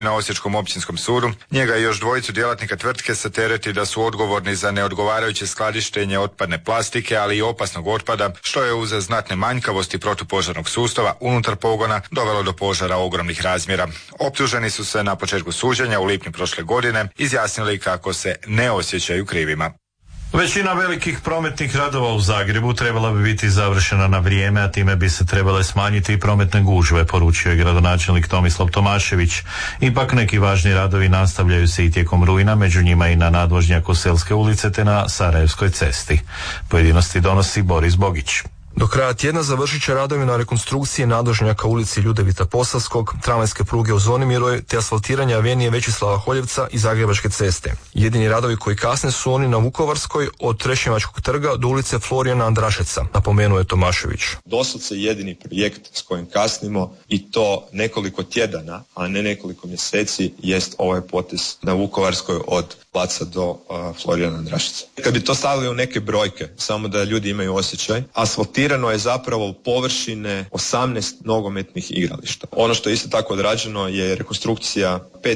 na Osječkom općinskom sudu. Njega i još dvojicu djelatnika tvrtke se tereti da su odgovorni za neodgovarajuće skladištenje otpadne plastike, ali i opasnog otpada, što je uz znatne manjkavosti protupožarnog sustava unutar pogona dovelo do požara ogromnih razmjera. Optuženi su se na početku suđenja u lipnju prošle godine izjasnili kako se ne osjećaju krivima. Većina velikih prometnih radova u Zagrebu trebala bi biti završena na vrijeme, a time bi se trebale smanjiti i prometne gužve, poručio je gradonačelnik Tomislav Tomašević. Ipak neki važni radovi nastavljaju se i tijekom rujna, među njima i na nadvožnjaku Selske ulice te na Sarajevskoj cesti. Pojedinosti donosi Boris Bogić. Do kraja tjedna završit će radovi na rekonstrukciji nadvožnjaka ulici Ljudevita Posavskog, tramvajske pruge u Zvonimiroj te asfaltiranje avenije Večislava Holjevca i Zagrebačke ceste. Jedini radovi koji kasne su oni na Vukovarskoj od Trešnjevačkog trga do ulice Florijana Andrašeca, napomenuo je Tomašević. Doslovce jedini projekt s kojim kasnimo i to nekoliko tjedana, a ne nekoliko mjeseci, jest ovaj potez na Vukovarskoj od placa do Florijana Andrašeca. Kad bi to stavili u neke brojke, samo da ljudi imaju osjećaj, asfaltirano je zapravo površine 18 nogometnih igrališta. Ono što je isto tako odrađeno je rekonstrukcija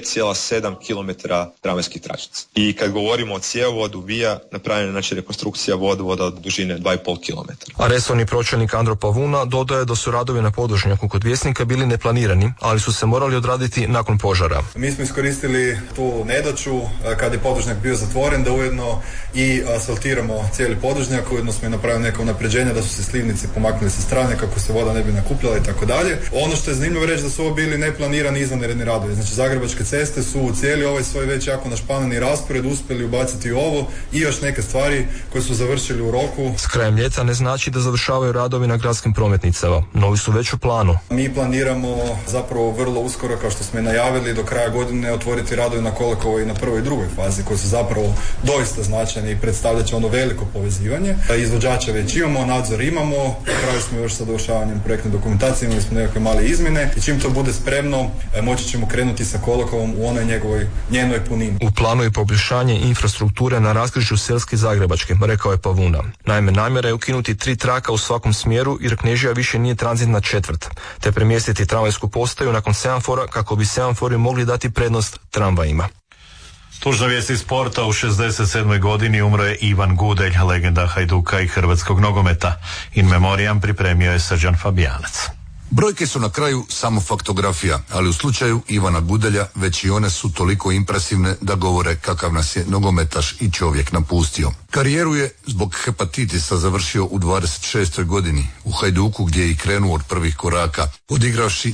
5,7 km tramvajskih tračnica. I kad govorimo o cjevovodu Vija, napravljena je znači rekonstrukcija vodovoda od dužine 2,5 km. A resorni pročelnik Andro Pavuna dodaje da su radovi na podvožnjaku kod Vjesnika bili neplanirani, ali su se morali odraditi nakon požara. Mi smo iskoristili tu nedaću kad je podvožnjak bio zatvoren da ujedno i asfaltiramo cijeli podvožnjak, ujedno smo i napravili neka unapređenja da su se slivnici pomaknuli sa strane kako se voda ne bi nakupljala i tako dalje. Ono što je zanimljivo reći da su ovo bili neplanirani izvanredni radovi. Znači Zagrebačke ceste su u cijeli ovaj svoj već jako našpanani raspored uspjeli ubaciti ovo i još neke stvari koje su završili u roku. S krajem ljeta ne znači da završavaju radovi na gradskim prometnicama. Novi su već u planu. Mi planiramo zapravo vrlo uskoro, kao što smo i najavili, do kraja godine otvoriti radovi na Kolakovoj i na prvoj i drugoj fazi koji su zapravo doista značajni i predstavljat će ono veliko povezivanje. Izvođača već imamo, nadzor imamo, na kraju smo još sa dovršavanjem projektne dokumentacije, imali smo nekakve male izmjene i čim to bude spremno moći ćemo krenuti sa Kolakovom u onoj njenoj punini. U planu je poboljšanje infrastrukture na raskrižju Selske i Zagrebačke, rekao je Pavuna. Naime, namjera je ukinuti 3 traka u svakom smjeru jer Knežija više nije tranzitna četvrt, te premjestiti tramvajsku postaju nakon semafora kako bi semafori mogli dati prednost tramvajima. Tužna vijest iz sporta, u 67. godini umro je Ivan Gudelj, legenda Hajduka i hrvatskog nogometa. In memoriam pripremio je Srđan Fabijanac. Brojke su na kraju samo faktografija, ali u slučaju Ivana Gudelja već i one su toliko impresivne da govore kakav nas je nogometaš i čovjek napustio. Karijeru je zbog hepatitisa završio u 26. godini u Hajduku gdje je i krenuo od prvih koraka, odigravši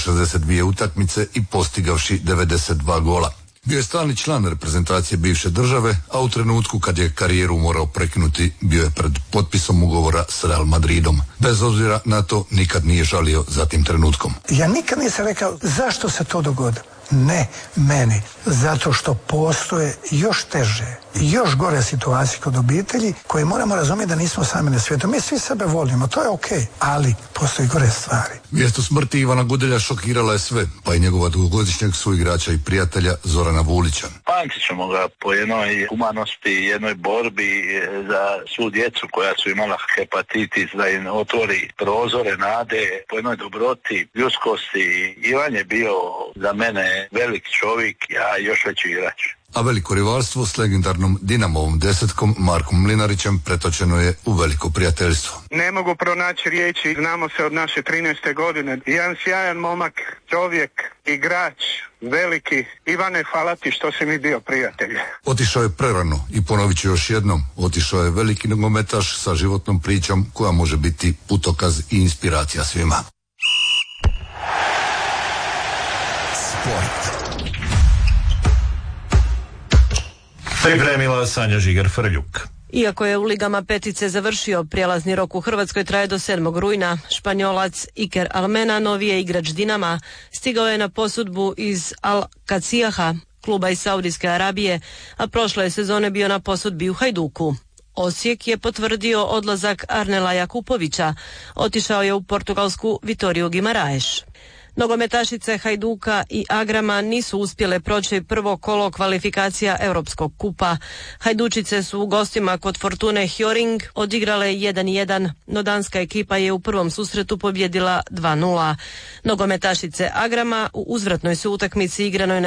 362 utakmice i postigavši 92 gola. Bio je stalni član reprezentacije bivše države, a u trenutku kad je karijeru morao prekinuti bio je pred potpisom ugovora s Real Madridom. Bez obzira na to nikad nije žalio za tim trenutkom. Ja nikad nisam rekao zašto se to dogodilo. Ne meni, zato što postoje još teže, još gore situacije kod obitelji koje moramo razumjeti da nismo sami na svijetu. Mi svi sebe volimo, to je okej, ali postoji gore stvari. Vijest o smrti Ivana Gudelja šokirala je sve, pa i njegova dugogodišnjeg suigrača i prijatelja Zorana Vulića. Pamtit ćemo ga po jednoj humanosti, jednoj borbi za svu djecu koja su imala hepatitis, da im otvori prozore nade, po jednoj dobroti, ljudskosti. Ivan je bio za mene velik čovjek, a još veći igrač. A veliko rivalstvo s legendarnom Dinamovom desetkom Markom Mlinarićem pretočeno je u veliko prijateljstvo. Ne mogu pronaći riječi, znamo se od naše 13. godine. Jedan sjajan momak, čovjek, igrač, veliki. Ivane, hvala ti što si mi bio prijatelj. Otišao je prerano i ponovit ću još jednom, otišao je veliki nogometaš sa životnom pričom koja može biti putokaz i inspiracija svima. Sport. Pripremila Sanja Žigar-Frljuk. Iako je u ligama petice završio, prijelazni rok u Hrvatskoj traje do 7. rujna. Španjolac Iker Almena, novi je igrač Dinama, stigao je na posudbu iz Al-Kacijaha, kluba iz Saudijske Arabije, a prošle sezone bio na posudbi u Hajduku. Osijek je potvrdio odlazak Arnela Jakupovića, otišao je u portugalsku Vitoriju Guimaraes. Nogometašice Hajduka i Agrama nisu uspjele proći prvo kolo kvalifikacija Europskog kupa. Hajdučice su u gostima kod Fortune Hjoring odigrale 1-1, no danska ekipa je u prvom susretu pobjedila 2-0. Nogometašice Agrama u uzvratnoj su utakmici igranoj na